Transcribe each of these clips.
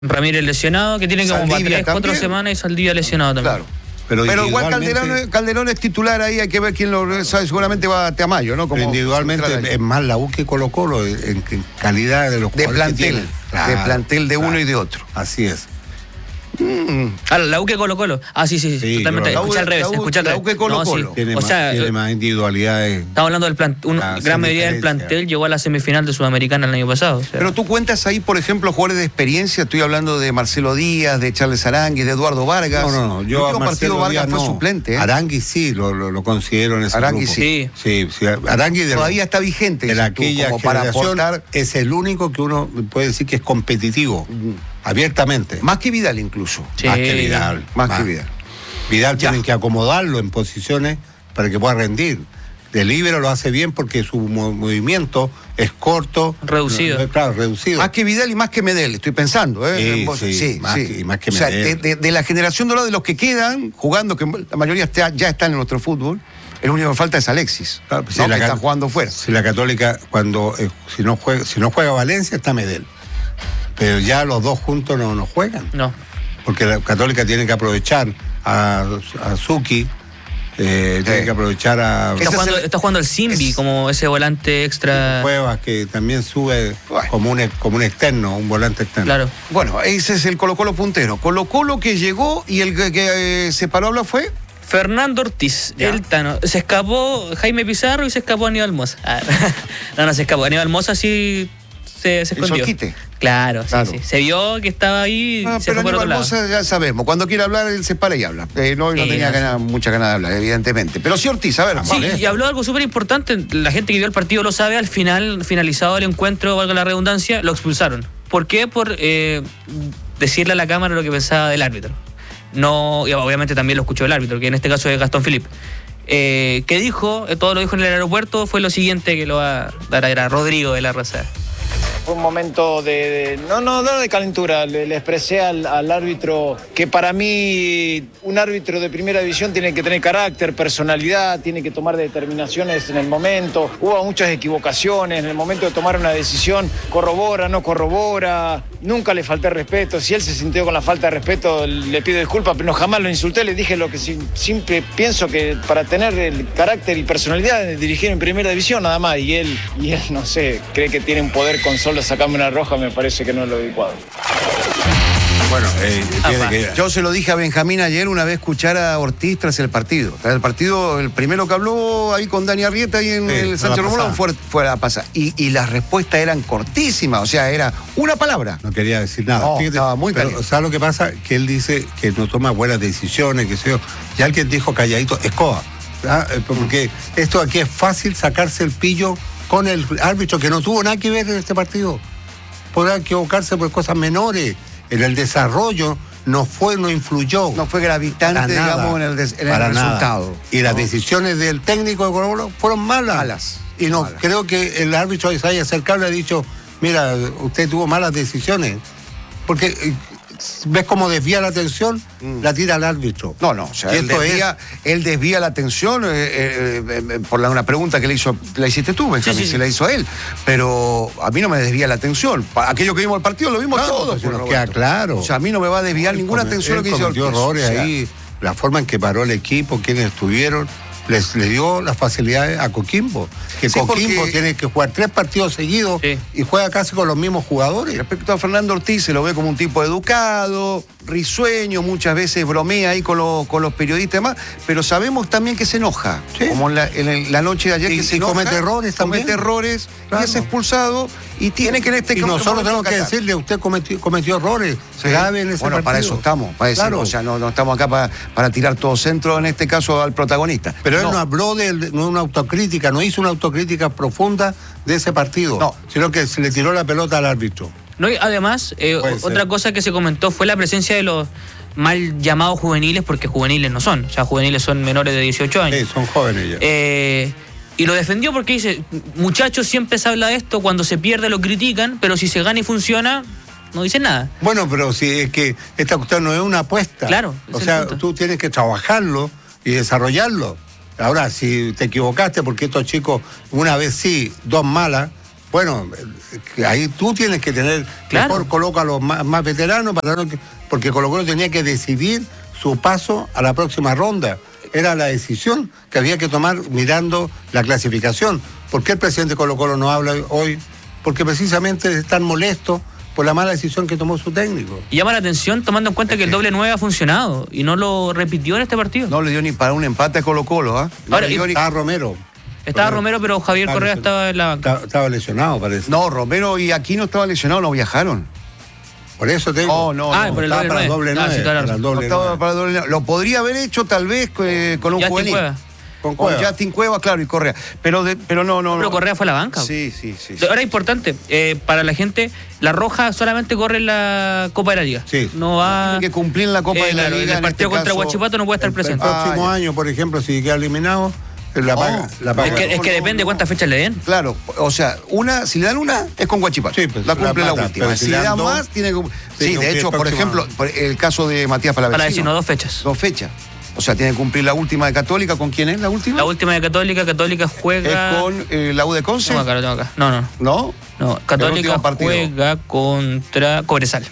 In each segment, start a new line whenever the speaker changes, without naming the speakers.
Ramírez lesionado, que tiene como 3-4 semanas, y Saldivia lesionado también.
Claro. Pero igual Calderón es titular ahí, hay que ver quién lo sabe, seguramente va a Tamayo, ¿no? Como
individualmente es más la U que Colo-Colo en calidad de los jugadores
de plantel, de plantel de uno y de otro.
Así es.
La U que Colo-Colo. Sí, totalmente. Escucha al revés.
La U que Colo-Colo.
Tiene más individualidades.
Estamos hablando del plantel. Una gran medida del plantel llegó a la semifinal de Sudamericana el año pasado. O sea.
Pero tú cuentas ahí, por ejemplo, jugadores de experiencia. Estoy hablando de Marcelo Díaz, de Charles Arangui, de Eduardo Vargas.
No. Yo
el último partido Vargas fue suplente.
Arangui sí, lo considero en ese
Arangui
grupo.
Sí.
Arangui
todavía está vigente.
De aquella generación es el único que uno puede decir que es competitivo. Abiertamente.
Más que Vidal incluso.
Sí. Más que Vidal. Vidal tienen que acomodarlo en posiciones para que pueda rendir. De líbero lo hace bien porque su movimiento es corto.
Reducido.
Reducido.
Más que Vidal y más que Medel, estoy pensando.
Más que Medel.
De la generación dorada de los que quedan jugando, que la mayoría ya están en nuestro fútbol, el único que falta es Alexis,
claro,
que está jugando fuera.
Si la Católica, si no juega Valencia, está Medel. Pero ya los dos juntos no juegan.
No.
Porque la Católica tiene que aprovechar a Zucchi, tiene que aprovechar a...
Está jugando el Simbi como ese volante extra.
Cuevas, que también sube como un externo, un volante externo.
Claro.
Bueno, ese es el Colo-Colo puntero. Colo-Colo que llegó y el que se paró habla fue...
Fernando Ortiz, el Tano. Se escapó Jaime Pizarro y se escapó Aníbal Mosa. No se escapó. Aníbal Mosa sí se escondió.
Hizo quite.
Claro. Sí. Se vio que estaba ahí. Se
pero
fue por otro lado.
Mosa ya sabemos. Cuando quiere hablar, él se para y habla. No tenía mucha ganas de hablar, evidentemente. Pero sí Ortiz, a ver.
Y habló algo súper importante. La gente que vio el partido lo sabe. Al final, finalizado el encuentro, valga la redundancia, lo expulsaron. ¿Por qué? Por decirle a la cámara lo que pensaba del árbitro. No, y obviamente también lo escuchó el árbitro, que en este caso es Gastón Philippe. Que dijo, todo lo dijo en el aeropuerto, fue lo siguiente que lo va a dar a Rodrigo de la Raza.
Fue un momento no de calentura. Le expresé al árbitro que para mí un árbitro de primera división tiene que tener carácter, personalidad, tiene que tomar determinaciones en el momento. Hubo muchas equivocaciones en el momento de tomar una decisión, corrobora, no corrobora. Nunca le falté respeto. Si él se sintió con la falta de respeto, le pido disculpas, pero jamás lo insulté. Le dije lo que siempre pienso, que para tener el carácter y personalidad de dirigir en primera división nada más. Y él, no sé, cree que tiene un poder con solo sacarme una roja, me parece que no es lo adecuado.
Bueno,
yo se lo dije a Benjamín ayer una vez escuchar a Ortiz tras el partido. Tras el partido, el primero que habló ahí con Dani Arrieta ahí en el Sánchez Romulán fue a pasar. Y las respuestas eran cortísimas, o sea, era una palabra.
No quería decir nada.
No, estaba muy caliente.
¿Sabes lo que pasa? Que él dice que no toma buenas decisiones, que sé yo. Y alguien dijo calladito, Escoba. Porque esto aquí es fácil sacarse el pillo con el árbitro, que no tuvo nada que ver en este partido. Podrá equivocarse por cosas menores. En el desarrollo no influyó.
No fue gravitante, digamos, en el resultado.
Y las decisiones del técnico de Colo-Colo fueron malas. Y creo que el árbitro se haya acercado y le ha dicho, mira, usted tuvo malas decisiones. Porque ¿ves cómo desvía la atención? La tira al árbitro.
No, o sea, él desvía la atención por una pregunta que la hiciste tú, Benjamín, se la hizo a él. Pero a mí no me desvía la atención. Aquello que vimos el partido lo vimos todos.
Pues nos queda claro.
O sea, a mí no me va a desviar ninguna atención lo que hizo Ortiz.
Errores ahí, la forma en que paró el equipo, quienes estuvieron. Le dio las facilidades a Coquimbo. Coquimbo tiene que jugar 3 partidos seguidos y juega casi con los mismos jugadores.
Respecto a Fernando Ortiz, se lo ve como un tipo educado, risueño, muchas veces bromea ahí con los periodistas y demás, pero sabemos también que se enoja. Como en la noche de ayer que se enoja.
Comete errores también.
Comete errores, y es expulsado y tiene que en este
caso. Y nosotros tenemos que decirle, usted cometió errores. Grave en ese partido.
Para eso estamos, para decirlo. O sea, no estamos acá para tirar todo centro, en este caso al protagonista.
Pero él no habló de una autocrítica, no hizo una autocrítica profunda de ese partido, sino que se le tiró la pelota al árbitro.
No, y además, otra cosa que se comentó fue la presencia de los mal llamados juveniles, porque juveniles no son. O sea, juveniles son menores de 18 años.
Sí, son jóvenes ya.
Y lo defendió porque dice, muchachos, siempre se habla de esto, cuando se pierde lo critican, pero si se gana y funciona, no dicen nada.
Bueno, pero si es que esta cuestión no es una apuesta.
Claro.
O sea, tú tienes que trabajarlo y desarrollarlo. Ahora, si te equivocaste, porque estos chicos, una vez sí, 2 malas, Bueno, ahí tú tienes que tener, mejor coloca a los más veteranos, porque Colo-Colo tenía que decidir su paso a la próxima ronda. Era la decisión que había que tomar mirando la clasificación. ¿Por qué el presidente de Colo-Colo no habla hoy? Porque precisamente están molestos por la mala decisión que tomó su técnico.
Y llama la atención tomando en cuenta que el doble 9 ha funcionado y no lo repitió en este partido.
No le dio ni para un empate a Colo-Colo, ¿ah?
Ahora,
estaba Romero.
Estaba Romero, pero Javier Correa estaba en la banca.
Estaba lesionado, parece.
No, Romero y Aquino estaban lesionados, no viajaron.
Por eso te digo.
Por el doble
9.
Lo podría haber hecho tal vez con un juvenil. Con Justin Cueva, claro, y Correa. Pero no.
Pero Correa fue a la banca.
Sí.
Ahora, importante, para la gente, la Roja solamente corre en la Copa de la Liga.
Sí.
No va... Tiene que cumplir en la Copa de la Liga.
En el partido contra Huachipato no puede estar presente.
El próximo año, por ejemplo, si queda eliminado, la paga.
Es que depende de cuántas fechas le den.
Claro, o sea, si le dan una, es con Huachipato.
Sí, pues,
la cumple la última. Si le dan más, tiene que... Sí, de hecho, por ejemplo, el caso de Matías Palavecino.
2 fechas.
2 fechas. O sea, tiene que cumplir la última de Católica. ¿Con quién es la última?
La última de Católica juega...
¿Es con la U de Conce?
Lo tengo acá. No. No, Católica juega contra Cobresal.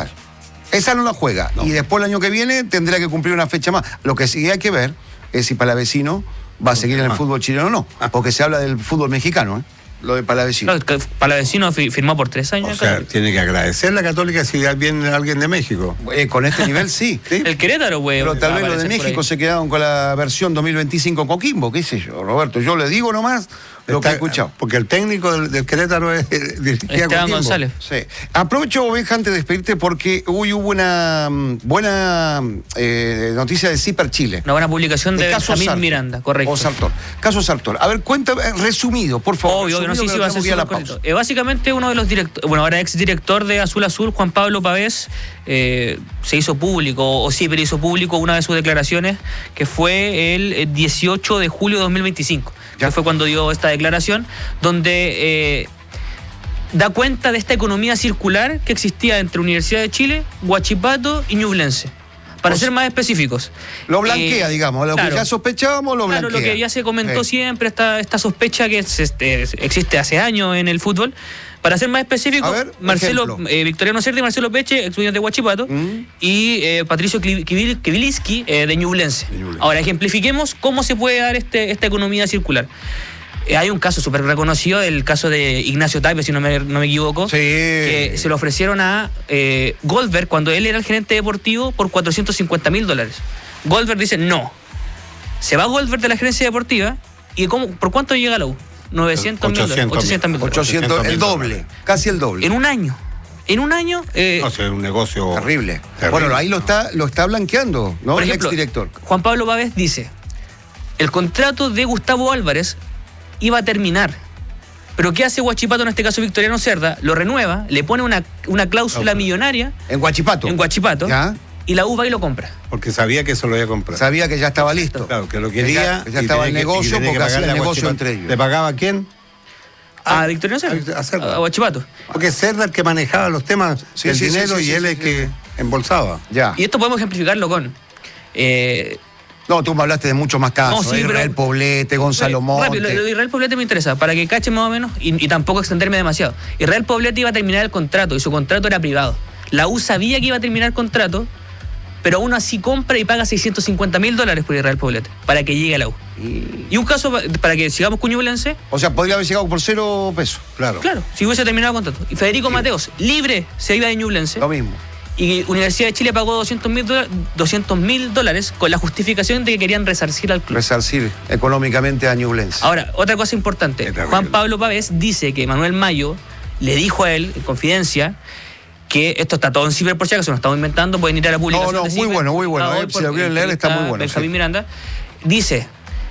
Esa no la juega. No. Y después el año que viene tendrá que cumplir una fecha más. Lo que sí hay que ver es si Palavecino va a seguir en el fútbol chileno o no. Porque se habla del fútbol mexicano, ¿eh? Lo de Palavecino.
No, Palavecino firmó por 3 años.
O sea, tiene que agradecer la Católica si viene alguien de México.
Con este nivel sí.
El Querétaro, güey.
Pero tal vez los de México se quedaron con la versión 2025 Coquimbo, qué sé yo, Roberto. Yo le digo nomás lo que he escuchado.
Porque el técnico del Querétaro es
Esteban González.
Sí. Aprovecho, Benja, antes de despedirte, porque hoy hubo una buena noticia de Ciper Chile.
Una buena publicación de Benjamín Miranda, correcto.
O Sartor. Caso Sartor. A ver, cuéntame, resumido, por favor.
Obvio, no sé si va a ser la pausa. Básicamente, uno de los directores, ahora exdirector de Azul Azul, Juan Pablo Pavés, se hizo público, o Ciper hizo público una de sus declaraciones, que fue el 18 de julio de 2025. Que fue cuando dio esta declaración, donde da cuenta de esta economía circular que existía entre Universidad de Chile, Huachipato y Ñublense. Para ser más específicos.
Lo blanquea, digamos, lo que ya sospechábamos lo blanquea.
Claro, lo que ya se comentó siempre, esta sospecha que existe hace años en el fútbol. Para ser más específico, Victoriano Cerda y Marcelo Peche, estudiantes de Huachipato, y Patricio Kibiliski de Ñublense. Ahora, ejemplifiquemos cómo se puede dar esta economía circular. Hay un caso súper reconocido, el caso de Ignacio Tapia, si no me equivoco, que se lo ofrecieron a Goldberg cuando él era el gerente deportivo por $450,000. Goldberg dice no. Se va Goldberg de la gerencia deportiva y ¿por cuánto llega a la U? $900,000.
800, el doble, casi el doble.
En un año.
No, es un negocio
terrible. Bueno, ahí lo está blanqueando, ¿no?
Por ejemplo,
el exdirector.
Juan Pablo Pavés dice: el contrato de Gustavo Álvarez iba a terminar. Pero ¿qué hace Huachipato, en este caso Victoriano Cerda? Lo renueva, le pone una cláusula millonaria.
En Huachipato. ¿Ya?
Y la U va y lo compra.
Porque sabía que eso lo iba a comprar.
Sabía que ya estaba listo.
Claro, que lo quería.
Que ya estaba el negocio, porque hacía el negocio entre ellos.
¿Le pagaba a quién?
A Victoriano Cerda. A Huachipato.
Porque Cerda es el que manejaba los temas del dinero y él es el que embolsaba.
Ya.
Y esto podemos ejemplificarlo con...
No, tú me hablaste de muchos más casos. Israel Poblete, Gonzalo Monte.
Rápido, lo de Israel Poblete me interesa, para que cachen más o menos y tampoco extenderme demasiado. Israel Poblete iba a terminar el contrato y su contrato era privado. La U sabía que iba a terminar el contrato, pero aún así compra y paga $650,000 por Israel Poblete para que llegue a la U. Y un caso, para que sigamos con Ñublense.
O sea, podría haber llegado por $0.
Claro, si hubiese terminado el contrato. Y Federico Mateos, libre, se iba de Ñublense.
Lo mismo.
Y Universidad de Chile pagó $200,000 con la justificación de que querían resarcir al club.
Resarcir económicamente a Ñublense.
Ahora, otra cosa importante. Juan Pablo Pavés dice que Manuel Mayo le dijo a él, en confidencia, que esto está todo en Ciper, por si acaso, no estamos inventando, pueden ir a la publicación.
No, muy bueno. Si lo quieren leer, está muy bueno.
Benjamín Miranda dice: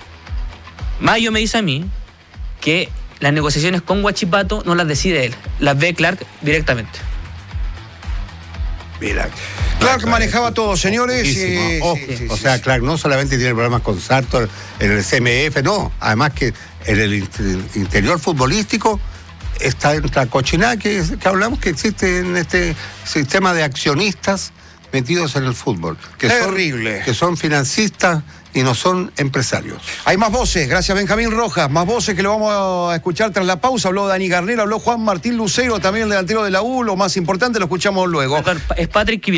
Mayo me dice a mí que las negociaciones con Huachipato no las decide él, las ve Clark directamente.
Mira,
Clark manejaba todo, señores.
O sea, Clark no solamente tiene problemas con Sartor en el CMF, no, además que en el interior futbolístico está en la cochinada que hablamos que existe en este sistema de accionistas metidos en el fútbol.
Terrible.
Que son financistas y no son empresarios.
Hay más voces, gracias Benjamín Rojas, más voces que lo vamos a escuchar tras la pausa. Habló Dani Garnero, habló Juan Martín Lucero, también el delantero de la U, lo más importante lo escuchamos luego.
Es Patrick